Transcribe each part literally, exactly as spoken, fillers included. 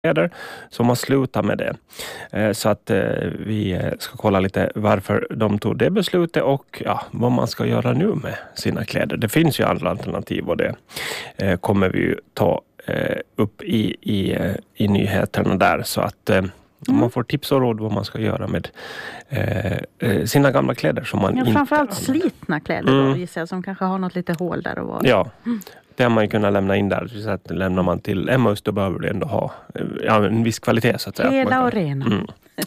som har slutat med det. Så att vi ska kolla lite varför de tog det beslutet och ja, vad man ska göra nu med sina kläder. Det finns ju andra alternativ och det kommer vi ju ta upp i, i, i nyheterna där, så att mm. man får tips och råd vad man ska göra med eh, sina gamla kläder som man ja, inte framförallt använder. Slitna kläder mm. då, gissar jag, som kanske har något lite hål där och var. Ja. Mm. Det har man ju kunnat lämna in där. Så att lämnar man till Emmaus, då behöver det ändå ha ja, en viss kvalitet. Så att säga. Hela kan, och rena. Mm.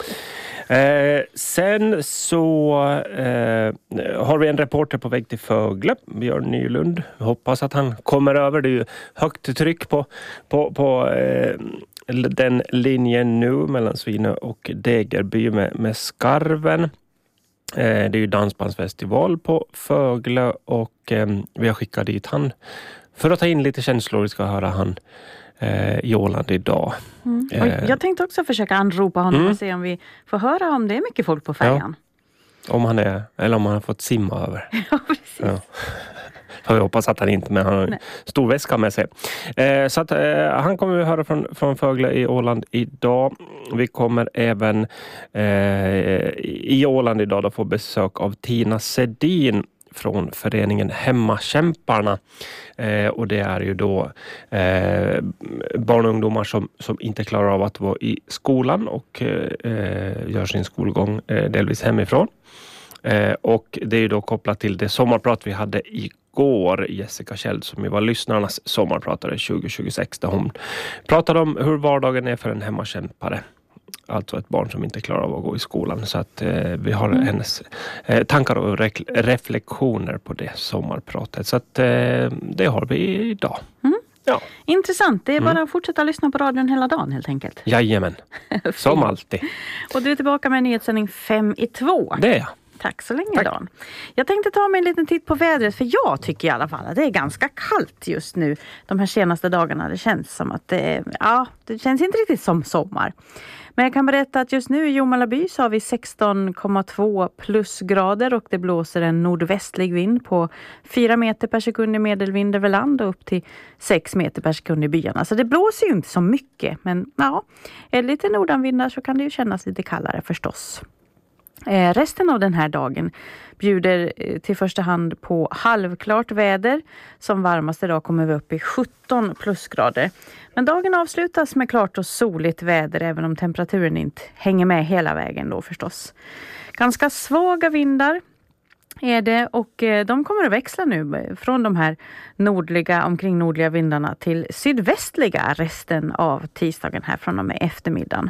Eh, sen så eh, har vi en reporter på väg till Fögle, Björn Nylund. Jag hoppas att han kommer över. Det är ju högt tryck på, på, på eh, den linjen nu mellan Svinö och Degerby med, med Skarven. Eh, det är ju dansbandsfestival på Fögle och eh, vi har skickat dit han för att ta in lite känslor. Vi ska höra han eh, i Åland idag. Mm. Eh, jag tänkte också försöka anropa honom mm. och se om vi får höra om det är mycket folk på färjan. Ja. Om han är, eller om han har fått simma över. Ja, precis. Ja. Jag hoppas att han inte, men han har en Nej. stor väska med sig. Eh, så att eh, han kommer vi höra från, från Fögle i Åland idag. Vi kommer även eh, i Åland idag då få besök av Tina Sedin från föreningen Hemmakämparna. Eh, och det är ju då eh, barn och ungdomar som, som inte klarar av att vara i skolan och eh, gör sin skolgång eh, delvis hemifrån. Eh, och det är ju då kopplat till det sommarprat vi hade igår, Jessica Kjeld som ju var lyssnarnas sommarpratare tjugo tjugosex, där hon pratade om hur vardagen är för en hemmakämpare. Alltså ett barn som inte klarar av att gå i skolan. Så att eh, vi har mm. hennes eh, tankar och re- reflektioner på det sommarpratet. Så att eh, det har vi idag. Mm. Ja. Intressant, det är bara mm. att fortsätta lyssna på radion hela dagen helt enkelt. Jajamän, som alltid. Och du är tillbaka med en nyhetssändning fem i två. Det är jag. Tack så länge, Tack. Dan. Jag tänkte ta mig en liten titt på vädret, för jag tycker i alla fall att det är ganska kallt just nu de här senaste dagarna. Det känns som att det, är, ja, det känns inte riktigt som sommar. Men jag kan berätta att just nu i Jomalaby så har vi sexton komma två plusgrader och det blåser en nordvästlig vind på fyra meter per sekund i medelvind över land och upp till sex meter per sekund i byarna. Så det blåser ju inte så mycket, men ja, är det lite nordanvindar så kan det ju kännas lite kallare förstås. Eh, resten av den här dagen bjuder eh, till första hand på halvklart väder. Som varmaste dag kommer vi upp i sjutton plusgrader. Men dagen avslutas med klart och soligt väder, även om temperaturen inte hänger med hela vägen då förstås. Ganska svaga vindar är det, och eh, de kommer att växla nu från de här nordliga, omkring nordliga vindarna till sydvästliga resten av tisdagen här från och med eftermiddagen.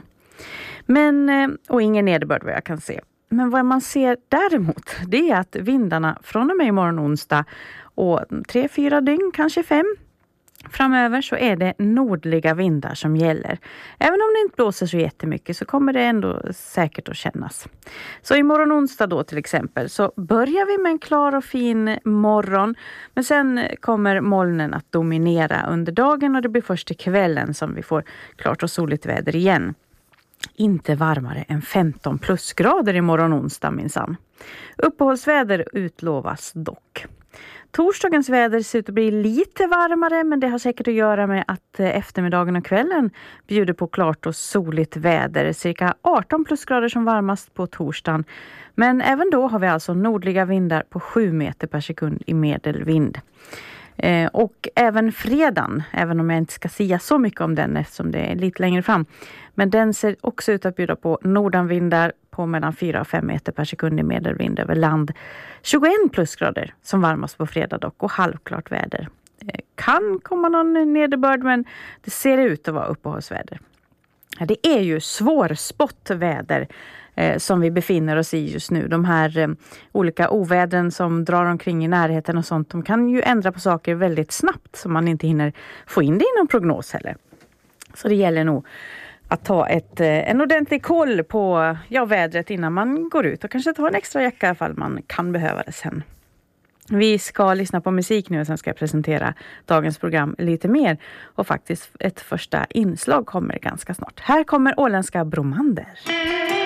Men, eh, och ingen nederbörd vad jag kan se. Men vad man ser däremot, det är att vindarna från och med imorgon onsdag och tre, fyra dygn, kanske fem, framöver så är det nordliga vindar som gäller. Även om det inte blåser så jättemycket så kommer det ändå säkert att kännas. Så imorgon onsdag då till exempel så börjar vi med en klar och fin morgon. Men sen kommer molnen att dominera under dagen och det blir först till kvällen som vi får klart och soligt väder igen. Inte varmare än femton plusgrader imorgon onsdag minsann. Uppehållsväder utlovas dock. Torsdagens väder ser ut att bli lite varmare, men det har säkert att göra med att eftermiddagen och kvällen bjuder på klart och soligt väder. Cirka arton plusgrader som varmast på torsdagen. Men även då har vi alltså nordliga vindar på sju meter per sekund i medelvind. Eh, och även fredagen, även om jag inte ska säga så mycket om den eftersom det är lite längre fram. Men den ser också ut att bjuda på nordanvindar på mellan fyra och fem meter per sekund i medelvind över land. tjugoett plusgrader som varmast på fredag dock och halvklart väder. Eh, kan komma någon nederbörd, men det ser ut att vara uppehållsväder. Det är ju svårspott väder eh, som vi befinner oss i just nu. De här eh, olika ovädren som drar omkring i närheten och sånt, de kan ju ändra på saker väldigt snabbt så man inte hinner få in det i någon prognos heller. Så det gäller nog att ta ett, eh, en ordentlig koll på ja, vädret innan man går ut och kanske ta en extra jacka ifall man kan behöva det sen. Vi ska lyssna på musik nu och sen ska jag presentera dagens program lite mer. Och faktiskt ett första inslag kommer ganska snart. Här kommer åländska Bromander.